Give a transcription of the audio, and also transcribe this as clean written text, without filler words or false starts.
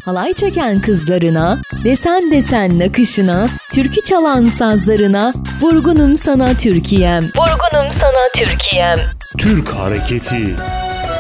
halay çeken kızlarına, desen desen nakışına, türkü çalan sazlarına, vurgunum sana Türkiye'm, vurgunum sana Türkiye'm. Türk hareketi